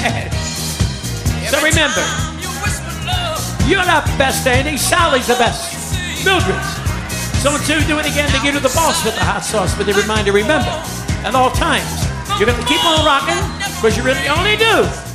So remember, you're not best, Andy. Sally's the best. Mildred's. So until you do it again, they give you the boss with the hot sauce with the reminder, remember, at all times, you're going to keep on rocking because you really only do